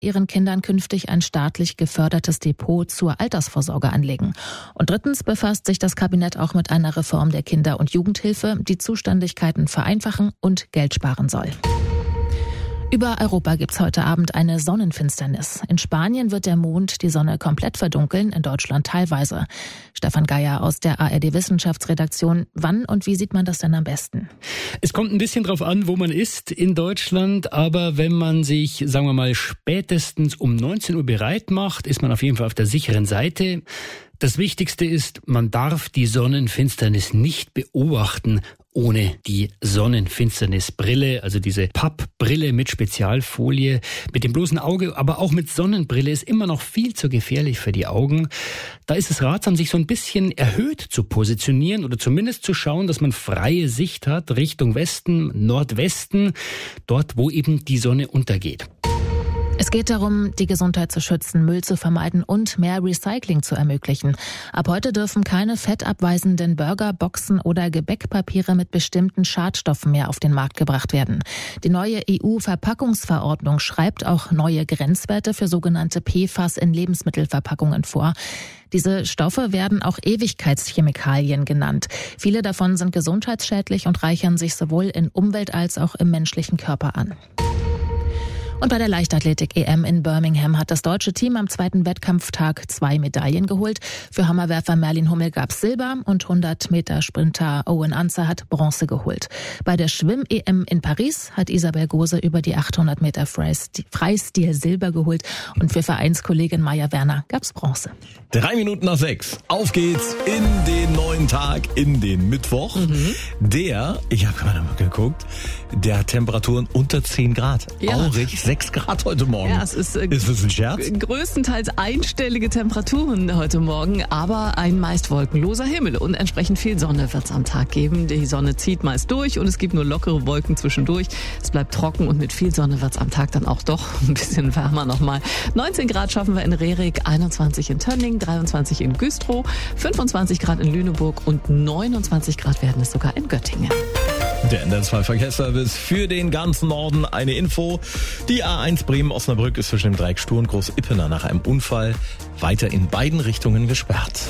ihren Kindern künftig ein staatlich gefördertes Depot zur Altersvorsorge anlegen. Und drittens befasst sich das Kabinett auch mit einer Reform der Kinder- und Jugendhilfe, die Zuständigkeiten vereinfachen und Geld sparen soll. Über Europa gibt's heute Abend eine Sonnenfinsternis. In Spanien wird der Mond die Sonne komplett verdunkeln, in Deutschland teilweise. Stefan Geier aus der ARD-Wissenschaftsredaktion. Wann und wie sieht man das denn am besten? Es kommt ein bisschen drauf an, wo man ist in Deutschland. Aber wenn man sich, sagen wir mal, spätestens um 19 Uhr bereit macht, ist man auf jeden Fall auf der sicheren Seite. Das Wichtigste ist, man darf die Sonnenfinsternis nicht beobachten ohne die Sonnenfinsternisbrille, also diese Pappbrille mit Spezialfolie. Mit dem bloßen Auge, aber auch mit Sonnenbrille ist immer noch viel zu gefährlich für die Augen. Da ist es ratsam, sich so ein bisschen erhöht zu positionieren oder zumindest zu schauen, dass man freie Sicht hat Richtung Westen, Nordwesten, dort, wo eben die Sonne untergeht. Es geht darum, die Gesundheit zu schützen, Müll zu vermeiden und mehr Recycling zu ermöglichen. Ab heute dürfen keine fettabweisenden Burger, Boxen oder Gebäckpapiere mit bestimmten Schadstoffen mehr auf den Markt gebracht werden. Die neue EU-Verpackungsverordnung schreibt auch neue Grenzwerte für sogenannte PFAS in Lebensmittelverpackungen vor. Diese Stoffe werden auch Ewigkeitschemikalien genannt. Viele davon sind gesundheitsschädlich und reichern sich sowohl in Umwelt als auch im menschlichen Körper an. Und bei der Leichtathletik-EM in Birmingham hat das deutsche Team am zweiten Wettkampftag 2 Medaillen geholt. Für Hammerwerfer Merlin Hummel gab's Silber und 100-Meter-Sprinter Owen Ancer hat Bronze geholt. Bei der Schwimm-EM in Paris hat Isabel Gose über die 800 Meter Freistil Silber geholt und für Vereinskollegin Maja Werner gab's Bronze. 3 Minuten nach 6. Auf geht's in den neuen Tag, in den Mittwoch. Ich habe gerade mal geguckt, der hat Temperaturen unter 10 Grad. Ja. Aurig 6 Grad heute Morgen. Ja, es ist das ein Scherz? Größtenteils einstellige Temperaturen heute Morgen, aber ein meist wolkenloser Himmel und entsprechend viel Sonne wird's am Tag geben. Die Sonne zieht meist durch und es gibt nur lockere Wolken zwischendurch. Es bleibt trocken und mit viel Sonne wird's am Tag dann auch doch ein bisschen wärmer nochmal. 19 Grad schaffen wir in Rerik, 21 in Tönning, 23 in Güstrow, 25 Grad in Lüneburg und 29 Grad werden es sogar in Göttingen. Der NDR2-Verkehrsservice für den ganzen Norden. Eine Info. Die A1 Bremen-Osnabrück ist zwischen dem Dreieck Stur und Groß-Ippener nach einem Unfall weiter in beiden Richtungen gesperrt.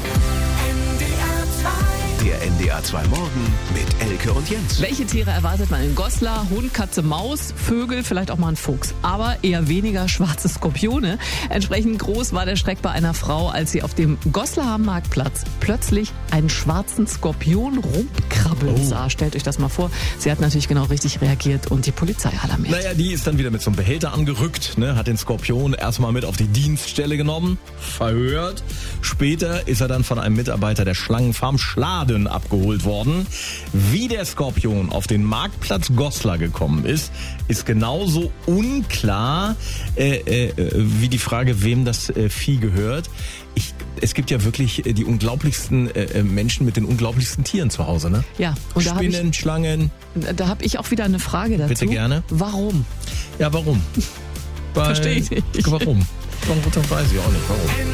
Der NDR 2 Morgen mit Elke und Jens. Welche Tiere erwartet man in Goslar? Hund, Katze, Maus, Vögel, vielleicht auch mal ein Fuchs. Aber eher weniger schwarze Skorpione. Entsprechend groß war der Schreck bei einer Frau, als sie auf dem Goslarer Marktplatz plötzlich einen schwarzen Skorpion rumkrabbeln sah. Stellt euch das mal vor. Sie hat natürlich genau richtig reagiert und die Polizei alarmiert. Naja, die ist dann wieder mit so einem Behälter angerückt, hat den Skorpion erstmal mit auf die Dienststelle genommen, verhört. Später ist er dann von einem Mitarbeiter der Schlangenfarm Schladen abgeholt worden. Wie der Skorpion auf den Marktplatz Goslar gekommen ist genauso unklar wie die Frage, wem das Vieh gehört. Es gibt ja wirklich die unglaublichsten Menschen mit den unglaublichsten Tieren zu Hause, ne? Ja. Und Spinnen, Schlangen. Da habe ich auch wieder eine Frage dazu. Bitte gerne. Warum? Ja, warum? Verstehe ich nicht. Warum? Warum weiß ich auch nicht, warum.